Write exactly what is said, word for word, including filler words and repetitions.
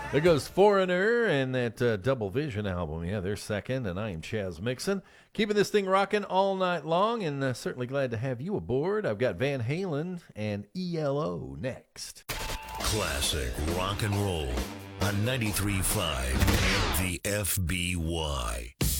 There goes Foreigner and that uh, Double Vision album. Yeah, they're second, and I am Chaz Mixon. Keeping this thing rocking all night long, and uh, certainly glad to have you aboard. I've got Van Halen and E L O next. Classic rock and roll on ninety-three point five The F B Y.